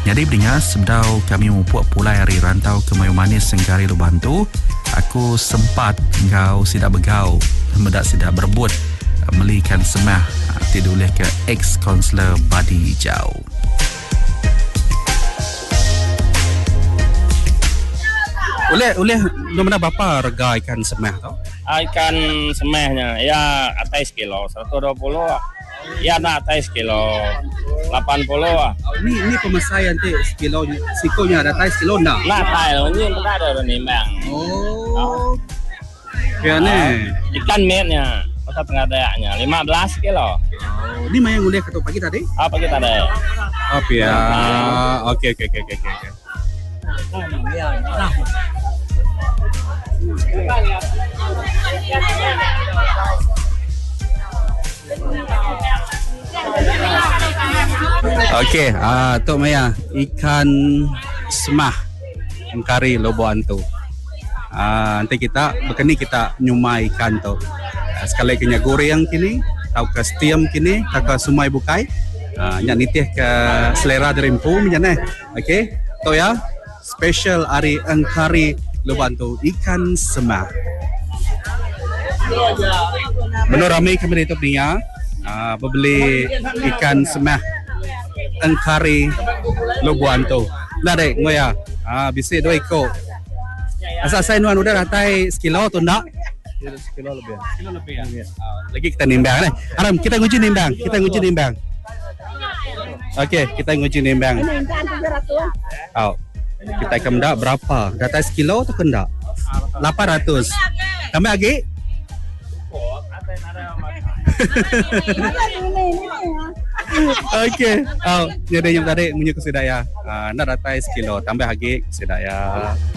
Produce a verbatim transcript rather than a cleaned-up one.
Jadi pendengar, sedau kami membuat pulai hari rantau ke Melayu Manis Sengkari Lubang tu, aku sempat engkau sidak begau, medak sidak berebut melikan semah tidak boleh ke ex-konselor Badi Hijau. Oleh oleh mana berapa harga ikan semah tu? Ikan semahnya ya atas kilo seratus dua puluh. Ya nak atas kilo lapan puluh. Ini ini pemasaian tu sekilo sikonya ada atas kilo nak. Nak tahu ni tak ada nimbang. Oh. Ya ni. Ikan mernya pasal pengadainya lima belas kilo. Oh, ini yang boleh ketuk pagi tadi? Apa kita ada? Apa ya? Okey okey okey okey okey. Okey, ah Tok Maya, ikan semah kari lobo antu. Ah nanti kita begini kita nyumai ikan tu. Ah, sekali kena goreng kini, tau ke steam kini, tau ke sumai bukai. Ah nya nitih ke selera derimpu macam ni. Okey, tu ya. Special hari engkari lobo antu ikan semah. Menurut ramai kami itu punya uh, beli ikan semah engkari lobo antu. Nah dek ngoya, ah bisa dua ekor. Asal saya nuan udah ratai sekilo tu nak? Sekilo lebih. Sekilo lebih ya. Lagi kita nimbang ni. Aram kita nguji nimbang, kita nguji nimbang. Okey, kita nguji nimbang. Oh. Kita akan mendak berapa? Data sekilo tu kendak? lapan ratus. Kami lagi? Okey. Oh, jadi yang tadi punya kesedaya. Ah, nak data sekilo tambah lagi kesedaya.